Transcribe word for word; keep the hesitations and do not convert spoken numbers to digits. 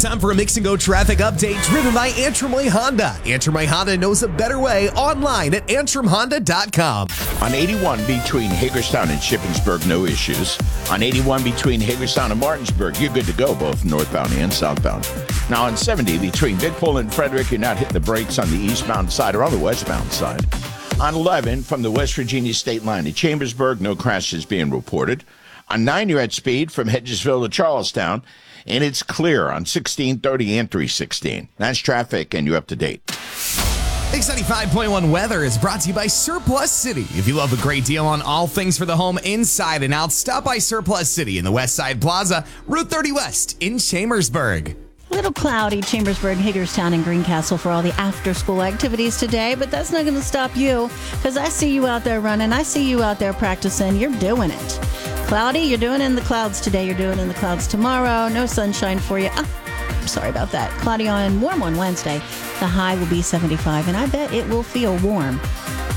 Time for a Mix and Go traffic update driven by Antrim Way Honda. Antrim Way Honda knows a better way online at antrim honda dot com. On eighty-one between Hagerstown and Shippensburg, no issues. On eighty-one between Hagerstown and Martinsburg, you're good to go, both northbound and southbound. Now on seventy between Big Bull and Frederick, you're not hitting the brakes on the eastbound side or on the westbound side. On eleven from the West Virginia state line to Chambersburg, no crashes being reported. On nine, you're at speed from Hedgesville to Charlestown, and it's clear on sixteen thirty and three sixteen. That's traffic, and you're up to date. Mix ninety-five point one weather is brought to you by Surplus City. If you love a great deal on all things for the home inside and out, stop by Surplus City in the West Side Plaza, Route thirty West in Chambersburg. A little cloudy, Chambersburg, Hagerstown, and Greencastle for all the after-school activities today, but that's not going to stop you, because I see you out there running. I see you out there practicing. You're doing it. Cloudy, you're doing it in the clouds today. You're doing it in the clouds tomorrow. No sunshine for you. Ah, I'm sorry about that. Cloudy on warm on Wednesday. The high will be seventy-five, and I bet it will feel warm.